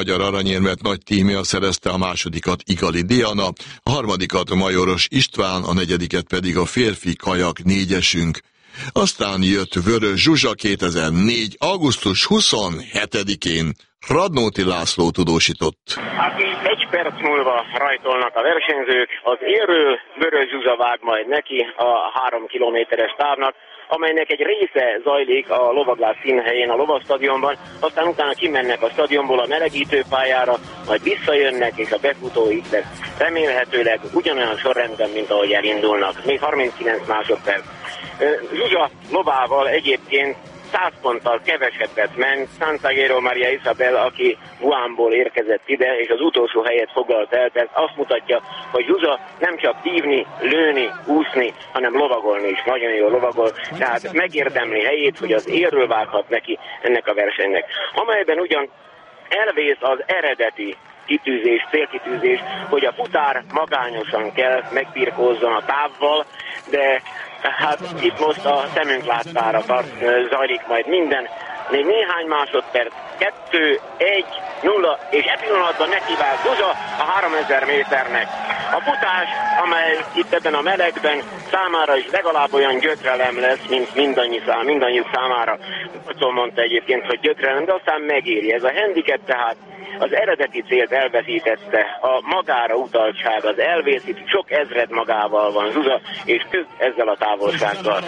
magyar aranyérmet Nagy Tímea szerezte, a másodikat Igali Diana, a harmadikat Majoros István, a negyediket pedig a férfi kajak négyesünk. Aztán jött Vörös Zsuzsa 2004. augusztus 27-én. Radnóti László tudósított. Egy perc múlva rajtolnak a versenyzők, az élről Vörös Zsuzsa vág majd neki a 3 kilométeres távnak, amelynek egy része zajlik a Lovaglás színhelyén, a Lovastadionban, aztán utána kimennek a stadionból a melegítőpályára, majd visszajönnek, és a befutóik lesz remélhetőleg ugyanolyan sorrendben, mint ahogy elindulnak. Még 39 másodperc. Zsuzsa lovával egyébként 100 ponttal kevesebbet ment Santiago Maria Isabel, aki Guamból érkezett ide, és az utolsó helyet foglalt el, tehát azt mutatja, hogy Zsuzsa nem csak hívni, lőni, úszni, hanem lovagolni is. Nagyon jól lovagol, tehát megérdemli helyét, hogy az élről vághat neki ennek a versenynek. Amelyben ugyan elvész az eredeti kitűzés, célkitűzés, hogy a futár magányosan kell megbirkózzon a távval, de hát itt most a szemünk láttára zajlik majd minden. Még néhány másodperc, 2, 1, 0, és e pillanatban nekivág Zsuzsa a 3000 méternek. A futás, amely itt ebben a melegben számára is legalább olyan gyötrelem lesz, mint mindannyiuk számára. Attól mondta egyébként, hogy gyötrelem, de aztán megéri. Ez a handicap tehát az eredeti célt elveszítette, a magára utaltság, az elvészít, sok ezred magával van Zsuzsa, és küzd ezzel a távolsággal.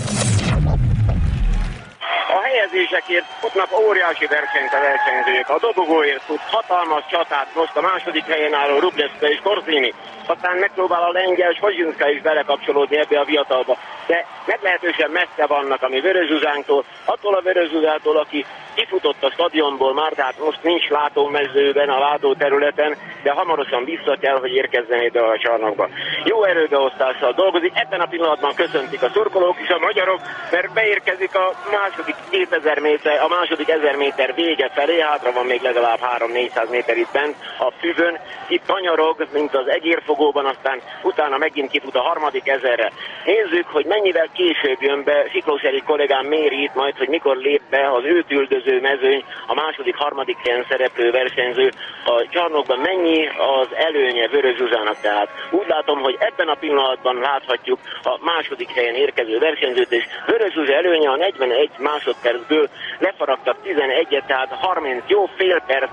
A helyezésekért futnak óriási versenyt a versenyzők. A dobogóért fut hatalmas csatát most a második helyen álló Rublevska és Korzini. Aztán megpróbál a lengyel Svozsinszka is belekapcsolódni ebbe a viatalba. De meglehetősen messze vannak a mi Vörös Zsuzsánktól, attól a Vörös Zsuzsától, aki kifutott a stadionból már, tehát most nincs látómezőben, a látóterületen, de hamarosan vissza kell, hogy érkezzen ide a csarnokba. Jó erőbeosztással dolgozik, ebben a pillanatban köszöntik a szurkolók és a magyarok, mert beérkezik a második 2000 méter, a második 1000 méter vége felé, hátra van még legalább 300-400 méter itt bent a füvön, itt kanyarog, mint az egérfogóban, aztán utána megint kifut a harmadik 1000-re. Nézzük, hogy mennyivel később jön be, Siklós Erik kollégám méri itt majd, hogy mikor lép be az őt üldöző mezőny, a második, harmadik helyen szereplő versenyző a csarnokban, mennyi az előnye Vörös Zsuzsának, tehát úgy látom, hogy ebben a pillanatban láthatjuk a második helyen érkező versenyzőt, és Vörös Zsuzsa előnye a 41 másodpercből lefaragtak 11-et, tehát 30 jó fél perc.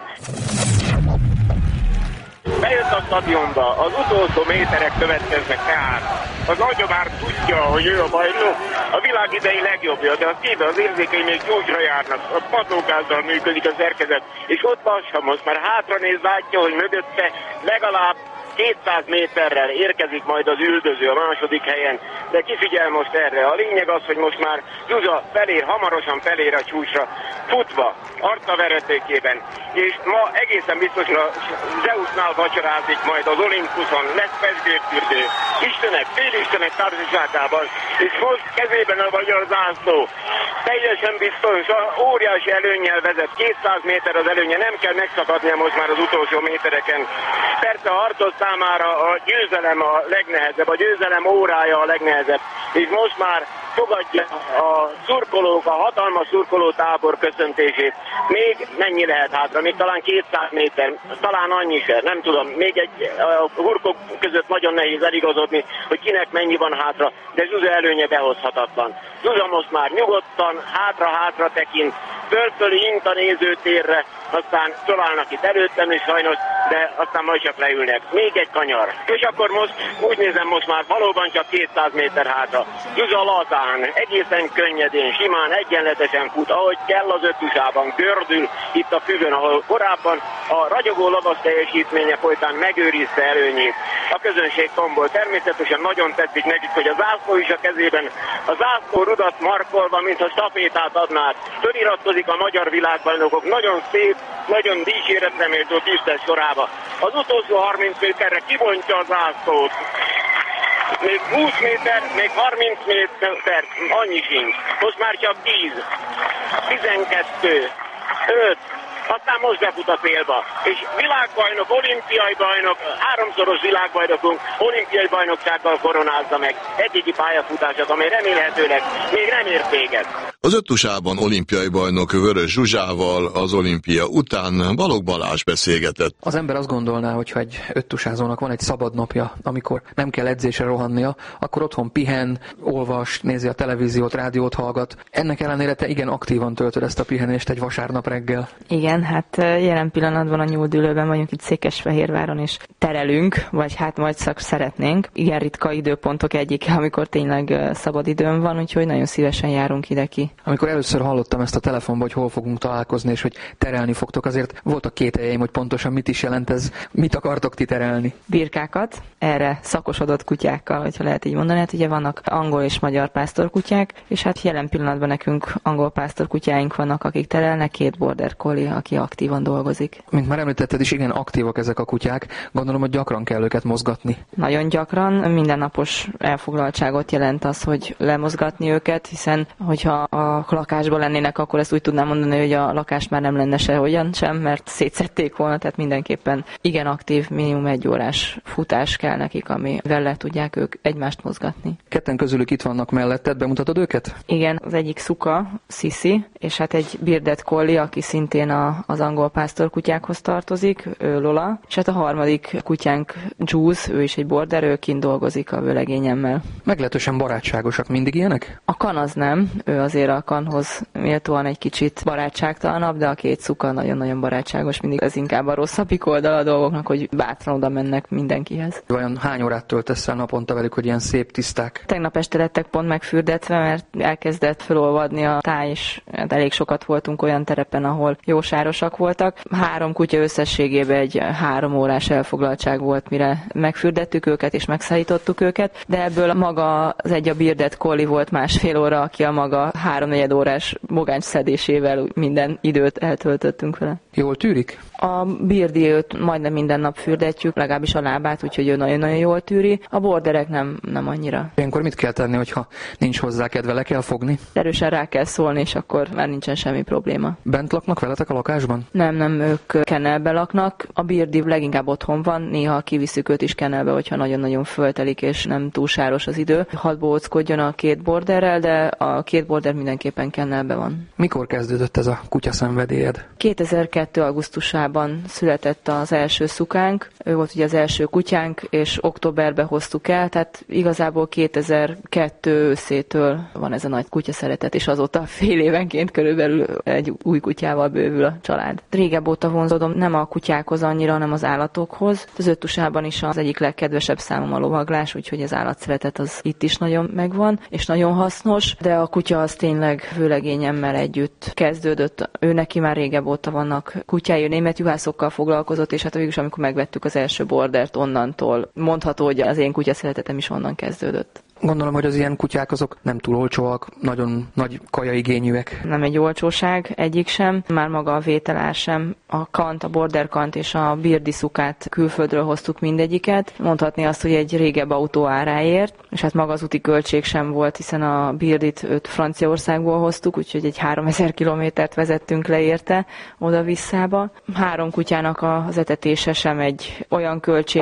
Bejött a stadionba, az utolsó méterek következnek tehát. Az agya már tudja, hogy ő a bajnok, a világ idei legjobbja, de a szíve, az érzékei még gyógyra járnak, a patókázzal működik a szerkezet, és ott lassan most már hátranéz, látja, hogy mögötte legalább 200 méterrel érkezik majd az üldöző a második helyen, de kifigyel most erre. A lényeg az, hogy most már Zsuzsa felér, hamarosan felér a csúcsra, futva, arcaveretékében, és ma egészen biztosan a Zeusnál vacsorázik majd az Olympuson, lesz pesgőfürdő, istenek, félistenek társaságában, és most kezében a magyar zászló. Teljesen biztos, óriási előnnyel vezet, 200 méter az előnye, nem kell megszakadnia most már az utolsó métereken. Persze a harcos számára a győzelem a legnehezebb, a győzelem órája a legnehezebb, és most már fogadja a szurkolók, a hatalmas szurkolótábor köszöntését. Még mennyi lehet hátra? Még talán 200 méter, talán annyi se, nem tudom. Még a hurkok között nagyon nehéz eligazodni, hogy kinek mennyi van hátra, de Zsuzsa előnye behozhatatlan. Zsuzsa most már nyugodtan, hátra-hátra tekint, fölfölé int a nézőtérre, aztán találnak itt előttem is sajnos, de aztán majd csak leülnek. Még egy kanyar. És akkor most úgy nézem, most már valóban csak 200 méter hátra. Zsuzsa lazán, egészen könnyedén, simán, egyenletesen fut, ahogy kell az öttusában, gördül itt a füvön, ahol korábban a ragyogó lovas teljesítménye folytán megőrizte előnyét. A közönség tombol. Természetesen nagyon tetszik nekik, hogy a zászló is a kezében, a zászló rudat markolva, mintha stafétát adnák. Föliratkozik a magyar világbajnokok nagyon szép, nagyon dicséretre méltó tisztes sorába. Az utolsó 30 méterre kibontja a zászlót. Még 20 méter, még 30 méter, annyi sincs. Most már csak 10, 12, 5, aztán most befut a célba. És világbajnok, olimpiai bajnok, 3-szoros világbajnokunk olimpiai bajnoksággal koronázza meg eddigi pályafutását, amely remélhetőleg még nem ért véget. Az öttusában olimpiai bajnok Vörös Zsuzsával az olimpia után Balogh Balázs beszélgetett. Az ember azt gondolná, hogy ha egy öttusázónak van egy szabad napja, amikor nem kell edzésre rohannia, akkor otthon pihen, olvas, nézi a televíziót, rádiót hallgat. Ennek ellenére te igen aktívan töltöd ezt a pihenést egy vasárnap reggel. Igen, hát jelen pillanatban a Nyúldülőben vagyunk itt Székesfehérváron, és terelünk, vagy hát majd szeretnénk. Igen ritka időpontok egyike, amikor tényleg szabad időm van, úgyhogy nagyon szívesen járunk ide ki. Amikor először hallottam ezt a telefonban, hogy hol fogunk találkozni, és hogy terelni fogtok, azért voltak kételjeim, hogy pontosan mit is jelent ez, mit akartok ti terelni. Birkákat, erre szakosodott kutyákkal, hogyha lehet így mondani. Hát ugye vannak angol és magyar pásztorkutyák, és hát jelen pillanatban nekünk angol pásztorkutyáink vannak, akik terelnek, 2 border collie, aki aktívan dolgozik. Mint már említetted is, igen aktívak ezek a kutyák. Gondolom, hogy gyakran kell őket mozgatni. Nagyon gyakran, mindennapos elfoglaltságot jelent az, hogy lemozgatni őket, hiszen hogyha a lakásban lennének, akkor ezt úgy tudnám mondani, hogy a lakás már nem lenne sehogyan sem, mert szétszették volna, tehát mindenképpen igen aktív, minimum 1 órás futás kell nekik, amivel le tudják ők egymást mozgatni. Ketten közülük itt vannak melletted, bemutatod őket? Igen, az egyik Szuka, Sisi, és hát egy bearded collie, aki szintén az angol pásztorkutyákhoz tartozik, ő Lola, és hát a harmadik kutyánk Juice, ő is egy border, ő kint dolgozik a vőlegényemmel. Meglehetősen barátságosak, mindig ilyenek? A kan az nem, ő azért a kanhoz méltóan egy kicsit barátságtalanabb, de a 2 Szuka nagyon-nagyon barátságos, mindig ez inkább a rosszabbik oldal a dolgoknak, hogy bátran oda mennek mindenkihez. Vajon hány órát töltesz el naponta velük, hogy ilyen szép tiszták? Tegnap este lettek pont megfürdetve, mert elkezdett felolvadni a táj, és elég sokat voltunk olyan terepen, ahol jó sárosak voltak. 3 kutya összességében egy 3 órás elfoglaltság volt, mire megfürdettük őket és megszállítottuk őket, de ebből maga az egy a bearded collie volt 1,5 óra, aki a maga 3-4 órás mogáncs szedésével minden időt eltöltöttünk vele. Jól tűrik? A beardi őt majdnem minden nap fürdetjük, legalábbis a lábát, úgyhogy ő nagyon-nagyon jól tűri. A borderek nem annyira. Ilyenkor mit kell tenni, hogyha nincs hozzá kedve, le kell fogni? Erősen rá kell szólni, és akkor már nincsen semmi probléma. Bent laknak veletek a lakásban? Nem, ők kennelbe laknak. A beardi leginkább otthon van, néha kiviszük őt is kennelbe, hogyha nagyon-nagyon föltelik, és nem túl sáros az idő. Hadd bóckodjon a 2 borderrel, de a 2 border mindenképpen kennelbe van. Mikor kezdődött ez a kutya szenvedélyed? 2002. augusztusában született az első Szukánk, ő volt ugye az első kutyánk, és októberben hoztuk el, tehát igazából 2002 őszétől van ez a nagy kutya szeretet, és azóta fél évenként körülbelül egy új kutyával bővül a család. Régebb óta vonzódom nem a kutyákhoz annyira, hanem az állatokhoz. Az öttusában is az egyik legkedvesebb számom a lovaglás, úgyhogy az állatszeretet az itt is nagyon megvan, és nagyon hasznos, de a kutya az tényleg vőlegényemmel együtt kezdődött. Ő neki már régebb óta vannak kutyái, ő német juhászokkal foglalkozott, és hát végülis amikor megvettük az első bordert, onnantól mondható, hogy az én kutya szeretetem is onnan kezdődött. Gondolom, hogy az ilyen kutyák azok nem túl olcsóak, nagyon nagy kajaigényűek. Nem egy olcsóság, egyik sem, már maga a vételár sem. A kant, a border kant és a beardi Szukát külföldről hoztuk mindegyiket. Mondhatni azt, hogy egy régebb autó áráért, és hát maga az úti költség sem volt, hiszen a beardit őt Franciaországból hoztuk, úgyhogy egy 3000 kilométert vezettünk le érte oda-visszába. 3 kutyának az etetése sem egy olyan költség,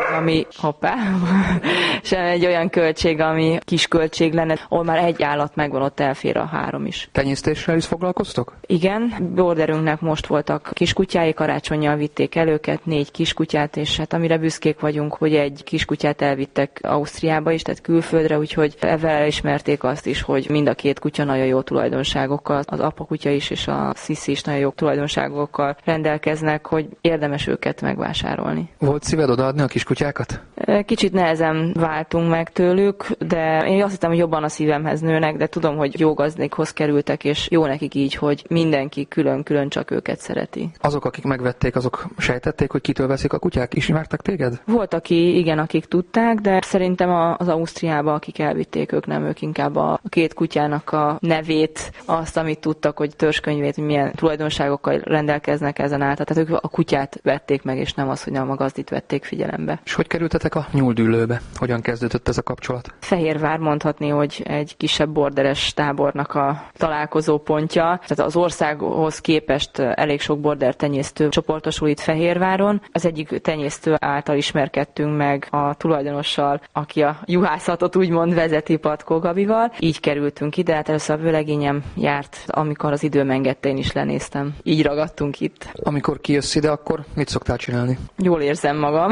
ami kis költség lenne, ahol már egy állat megvan, ott elfér a 3 is. Tenyésztéssel is foglalkoztok? Igen, borderünknek most voltak kiskutyái, karácsonnyal vitték el őket, 4 kiskutyát, és hát amire büszkék vagyunk, hogy egy kiskutyát elvittek Ausztriába is, tehát külföldre, úgyhogy ezzel elismerték azt is, hogy mind a 2 kutya nagyon jó tulajdonságokkal, az apakutya is és a Sisi is nagyon jó tulajdonságokkal rendelkeznek, hogy érdemes őket megvásárolni. Volt szíved odaadni a kiskutyákat? Kicsit nehezen váltunk meg tőlük, de én azt hittem, hogy jobban a szívemhez nőnek, de tudom, hogy jó gazdékhoz kerültek, és jó nekik így, hogy mindenki külön-külön csak őket szereti. Azok, akik megvették, azok sejtették, hogy kitől veszik a kutyák? Ismertek téged? Volt, akik tudták, de szerintem az Ausztriába, akik elvitték, ők inkább a 2 kutyának a nevét, azt, amit tudtak, hogy törzskönyvét, hogy milyen tulajdonságokkal rendelkeznek ezen át. Tehát ők a kutyát vették meg, és nem az, hogy nem a gazdit vették figyelembe. És hogy kerültetek a nyúldüllőbe? Hogyan kezdődött ez a kapcsolat? Fehérvár mondhatni, hogy egy kisebb borderes tábornak a találkozó pontja. Tehát az országhoz képest elég sok border tenyésztő csoportosul itt Fehérváron. Az egyik tenyésztő által ismerkedtünk meg a tulajdonossal, aki a juhászatot úgymond vezeti, Patkó Gabival. Így kerültünk ide, hát először a vőlegényem járt, amikor az időm engedte, én is lenéztem. Így ragadtunk itt. Amikor kijössz ide, akkor mit szoktál csinálni? Jól érzem magam.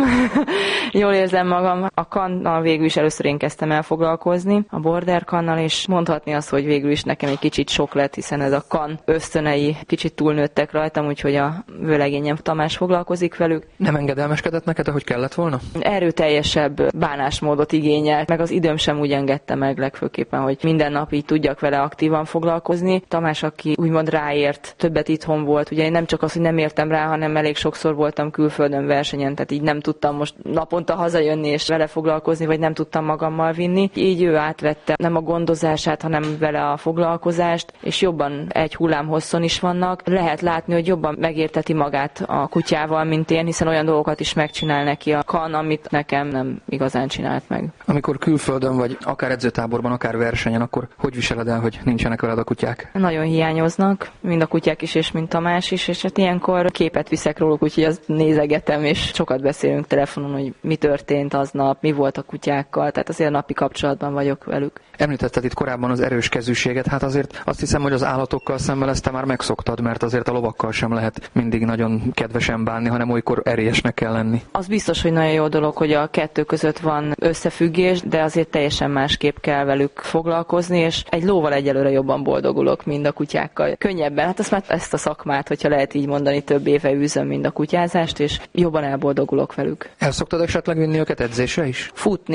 Jól érzem magam. A kannal végül is először én kezdtem el foglalkozni, a border kannal, és mondhatni azt, hogy végül is nekem egy kicsit sok lett, hiszen ez a kann ösztönei kicsit túlnőttek rajtam, úgyhogy a vőlegényem Tamás foglalkozik velük. Nem engedelmeskedett neked, ahogy kellett volna? Erőteljesebb bánásmódot igényelt, meg az időm sem úgy engedte meg legfőképpen, hogy minden nap így tudjak vele aktívan foglalkozni. Tamás, aki úgymond ráért, többet itthon volt, ugye én nem csak az, hogy nem értem rá, hanem elég sokszor voltam külföldön versenyen, tehát így nem tudtam most naponta hazajönni és vele foglalkozni, vagy nem tudtam magammal vinni. Így ő átvette nem a gondozását, hanem vele a foglalkozást, és jobban egy hullámhosszon is vannak. Lehet látni, hogy jobban megérteti magát a kutyával, mint én, hiszen olyan dolgokat is megcsinál neki a kann, amit nekem nem igazán csinált meg. Amikor külföldön vagy, akár edzőtáborban, akár versenyen, akkor hogy viseled el, hogy nincsenek veled a kutyák? Nagyon hiányoznak, mind a kutyák is, és mind Tamás is, és hát ilyenkor képet viszek róluk, úgyhogy azt nézegetem, és sokat beszélünk telefonon, hogy mi történt aznap, mi volt a kutyákkal, tehát azért napi kapcsolatban vagyok velük. Említetted itt korábban az erős kezűséget, hát azért azt hiszem, hogy az állatokkal szemben ezt te már megszoktad, mert azért a lovakkal sem lehet mindig nagyon kedvesen bánni, hanem olykor erélyesnek kell lenni. Az biztos, hogy nagyon jó dolog, hogy a kettő között van összefüggés, de azért teljesen másképp kell velük foglalkozni, és egy lóval egyelőre jobban boldogulok, mint a kutyákkal. Könnyebben, hát ezt a szakmát, hogyha lehet így mondani, több éve űzöm, mint a kutyázást, és jobban elboldogulok velük. El szoktad esetleg vinni őket edzésre is?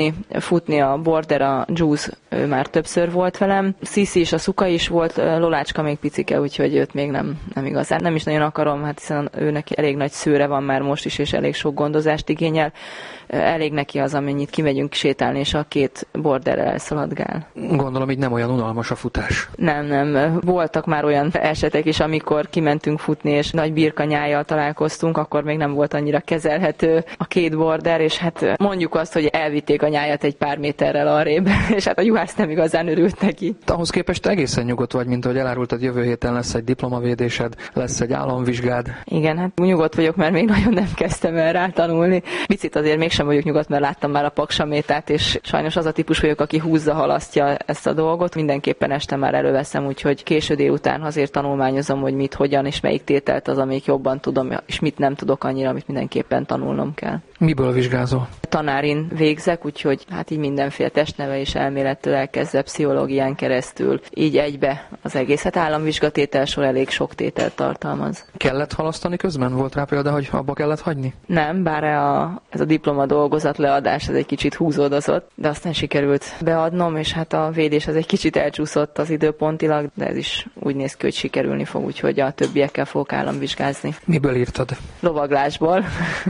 Futni a border, a Juice, ő már többször volt velem. Sisi és a Szuka is volt, Lolácska még picike, úgyhogy őt még nem igazán. Nem is nagyon akarom, hát hiszen őnek elég nagy szőre van már most is, és elég sok gondozást igényel. Elég neki az, amennyit kimegyünk sétálni, és a két borderrel elszaladgál. Gondolom, így nem olyan unalmas a futás. Nem. Voltak már olyan esetek is, amikor kimentünk futni, és nagy birkanyájjal találkoztunk, akkor még nem volt annyira kezelhető a két border, és hát mondjuk azt, hogy elvitték a nyájat egy pár méterrel arrébb, és hát a juhász nem igazán örült neki. Ahhoz képest egészen nyugodt vagy, mint ahogy elárultad, jövő héten lesz egy diplomavédésed, lesz egy államvizsgád. Igen, hát nyugodt vagyok, mert még nagyon nem kezdtem el rá tanulni. Picit azért mégsem vagyok nyugodt, mert láttam már a Paksamétát, és sajnos az a típus vagyok, aki húzza, halasztja ezt a dolgot. Mindenképpen este már előveszem, úgyhogy késő délután azért tanulmányozom, hogy mit, hogyan és melyik tételt az, amelyik jobban tudom, és mit nem tudok annyira, amit mindenképpen tanulnom kell. Miből vizsgázol? Tanárin végzek, úgyhogy hát így mindenféle testnevelés elmélettől elkezdve pszichológián keresztül, így egybe az egész. Hát államvizsgatétel sor elég sok tételt tartalmaz. Kellett halasztani közben? Volt rá példa, hogy abba kellett hagyni? Nem, bár ez a diploma dolgozat leadás ez egy kicsit húzódozott, de aztán sikerült beadnom, és hát a védés az egy kicsit elcsúszott az időpontilag, de ez is úgy néz ki, hogy sikerülni fog, úgyhogy a többiekkel fogok államvizsgázni. Miből írtad? Lovaglásból.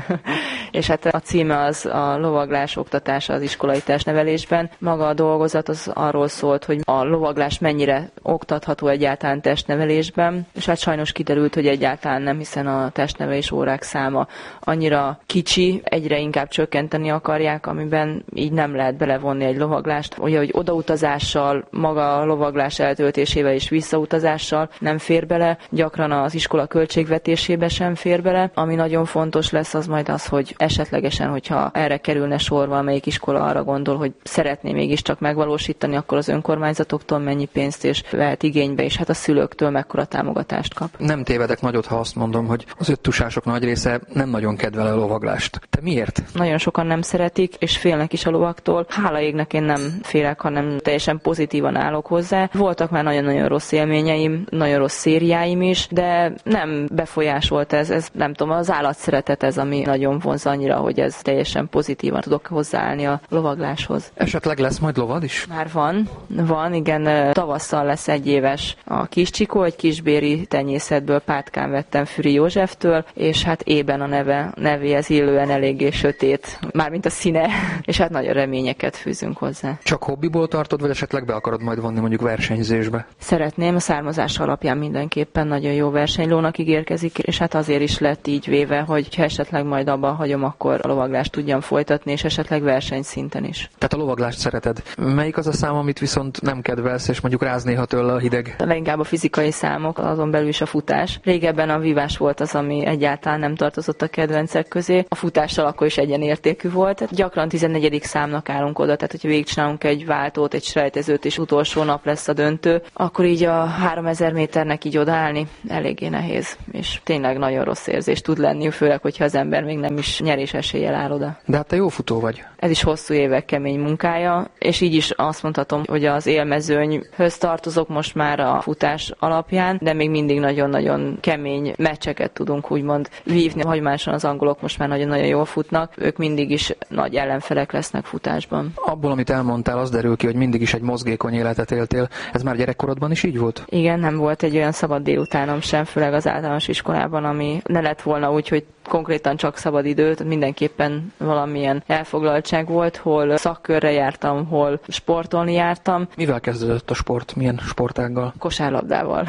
És hát a címe az a lovaglás oktatása az iskolai testnevelésben. Maga a dolgozat az arról szólt, hogy a lovaglás mennyire oktatható egyáltalán testnevelésben, és hát sajnos kiderült, hogy egyáltalán nem, hiszen a testnevelés órák száma annyira kicsi, egyre inkább csökkenteni akarják, amiben így nem lehet belevonni egy lovaglást. Ugye, hogy odautazással, maga a lovaglás eltöltésével és visszautazással nem fér bele, gyakran az iskola költségvetésébe sem fér bele. Ami nagyon fontos lesz, az majd az, hogy esetlegesen, hogyha erre kerülne sor, valamelyik iskola arra gondol, hogy szeretné mégiscsak megvalósítani, akkor az önkormányzatoktól mennyi pénzt és vehet igénybe, és hát a szülőktől mekkora támogatást kap. Nem tévedek nagyot, ha azt mondom, hogy az öttusások nagy része nem nagyon kedvel a lovaglást. Te miért? Nagyon sokan nem szeretik, és félnek is a lovaktól. Hála égnek én nem félek, hanem teljesen pozitívan állok hozzá. Voltak már nagyon-nagyon rossz élményeim, nagyon rossz szériáim is, de nem befolyásolt ez nem tudom, az állatszeretet ez, ami nagyon vonz annyira, hogy ez teljesen pozitívan tudok hozzáállni a lovagláshoz. Esetleg lesz majd lovad is? Már van, igen, tavasszal lesz 1 éves a kis Csikó, egy kisbéri tenyészetből Pátkán vettem Füri Józseftől, és hát ében a nevéhez illően eléggé sötét, mármint a színe, és hát nagyon reményeket fűzünk hozzá. Csak hobbiból tartod, vagy esetleg be akarod majd vonni mondjuk versenyzésbe? Szeretném, a származása alapján mindenképpen nagyon jó versenylónak ígérkezik, és hát azért is lett így véve, hogy ha esetleg majd abba hagyom időm, akkor a lovaglást tudjam folytatni, és esetleg versenyszinten is. Tehát a lovaglást szereted. Melyik az a szám, amit viszont nem kedvelsz, és mondjuk ráz néha tőle a hideg? Leginkább a fizikai számok, azon belül is a futás. Régebben a vívás volt az, ami egyáltalán nem tartozott a kedvencek közé. A futással akkor is egyenértékű volt. Tehát gyakran 14. számnak állunk oda, tehát hogyha végigcsinálunk egy váltót, egy selejtezőt, és utolsó nap lesz a döntő, akkor így a 3000 méternek így odaállni eléggé nehéz, és tényleg nagyon rossz érzés tud lenni, főleg, hogyha az ember még nem is nyerés eséllyel áll oda. De hát te jó futó vagy. Ez is hosszú évek kemény munkája, és így is azt mondhatom, hogy az élmezőnyhöz tartozok most már a futás alapján, de még mindig nagyon-nagyon kemény meccseket tudunk úgymond vívni. Hagyományosan az angolok most már nagyon-nagyon jól futnak, ők mindig is nagy ellenfelek lesznek futásban. Abból, amit elmondtál, az derül ki, hogy mindig is egy mozgékony életet éltél. Ez már gyerekkorodban is így volt? Igen, nem volt egy olyan szabad délutánom sem, főleg az általános iskolában, ami ne lett volna úgy, hogy konkrétan csak szabad idő, tehát mindenképpen valamilyen elfoglaltság volt, hol szakkörre jártam, hol sportolni jártam. Mivel kezdődött a sport? Milyen sportággal? Kosárlabdával.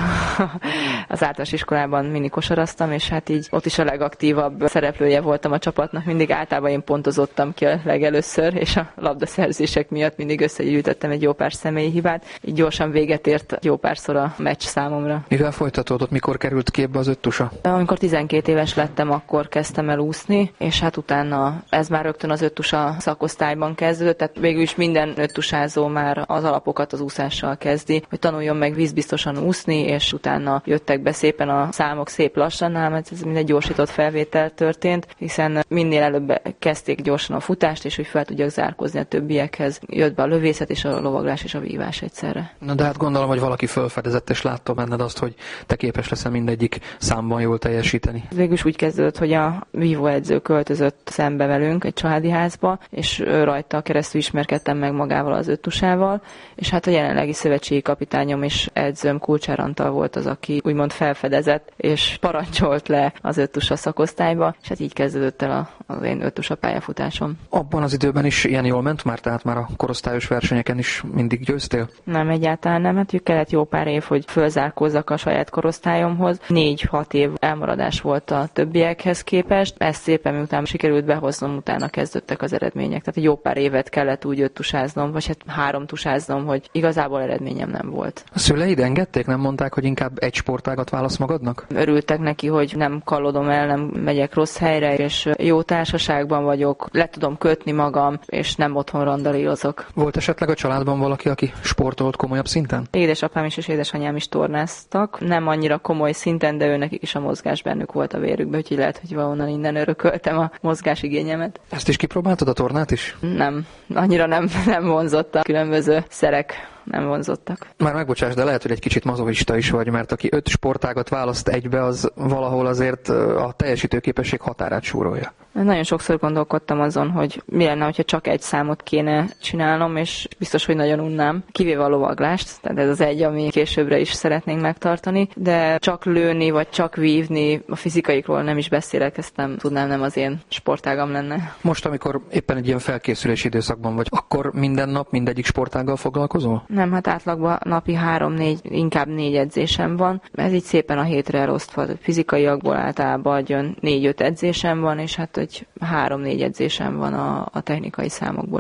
Az általános iskolában mindig kosaraztam, és hát így ott is a legaktívabb szereplője voltam a csapatnak. Mindig általában én pontozottam ki a legelőször, és a labdaszerzések miatt mindig összegyűjtöttem egy jó pár személyi hibát. Így gyorsan véget ért jó párszor a meccs számomra. Mivel folytatódott, mikor került képbe az öttusa? Amikor 12 éves lettem, akkor kezdtem el úszni, és hát utána ez már rögtön az öttusa szakosztályban kezdődött, tehát végül is minden öttusázó már az alapokat az úszással kezdi, hogy tanuljon meg vízbiztosan úszni, és utána jöttek be szépen a számok szép lassan, mert ez mindegy gyorsított felvétel történt, hiszen minél előbb kezdték gyorsan a futást, és hogy fel tudjak zárkózni a többiekhez. Jött be a lövészet és a lovaglás és a vívás egyszerre. Na de hát gondolom, hogy valaki felfedezett, és látta benned azt, hogy te képes leszel mindegyik számban jól teljesíteni. Végül is úgy kezdődött, hogy a vívóedző költözött szembe velünk egy családi házba, és rajta keresztül ismerkedtem meg magával az öttusával, és hát a jelenlegi szövetségi kapitányom és edzőm Kulcsár Antal volt az, aki úgymond felfedezett, és parancsolt le az öttusa szakosztályba, és hát így kezdődött el az én öttusa pályafutásom. Abban az időben is ilyen jól ment már, tehát már a korosztályos versenyeken is mindig győztél? Nem, egyáltalán nem, hát kellett jó pár év, hogy fölzárkózzak a saját korosztályomhoz. 4-6 év elmaradás volt a többiekhez képest. Ezt szépen miután sikerült behoznom, utána kezdődtek az eredmények. Tehát egy jó pár évet kellett úgy 5 tusáznom, vagy hát 3 tusáznom, hogy igazából eredményem nem volt. A szüleid engedték, nem mondták, hogy inkább egy sportágat válasz magadnak? Örültek neki, hogy nem kallodom el, nem megyek rossz helyre, és jó társaságban vagyok, le tudom kötni magam, és nem otthon randalírozok. Volt esetleg a családban valaki, aki sportolt komolyabb szinten? Édesapám is és édesanyám is tornáztak. Nem annyira komoly szinten, de nekik is a mozgás bennük volt a vérükbe, úgyhogy lehet, hogy valahonnan innen örököltem a mozgásigényemet. Ezt is kipróbáltad, a tornát is? Nem, annyira nem vonzott a különböző szerek. Nem vonzottak. Már megbocsáss, de lehet, hogy egy kicsit mazochista is vagy, mert aki 5 sportágat választ egybe, az valahol azért a teljesítőképesség határát súrolja. Nagyon sokszor gondolkodtam azon, hogy mi lenne, hogyha csak egy számot kéne csinálnom, és biztos, hogy nagyon unnám, kivéve a lovaglást, tehát ez az egy, ami későbbre is szeretnénk megtartani, de csak lőni, vagy csak vívni, a fizikaikról nem is beszélek, ezt nem tudnám, nem az én sportágam lenne. Most, amikor éppen egy ilyen felkészülési időszakban vagy, akkor minden nap mindegyik sportággal foglalkozol? Nem, hát átlagban napi 3-4, inkább 4 edzésem van. Ez így szépen a hétre elosztva. Fizikaiakból általában jön 4-5 edzésem van, és hát hogy 3-4 edzésem van a technikai számokból.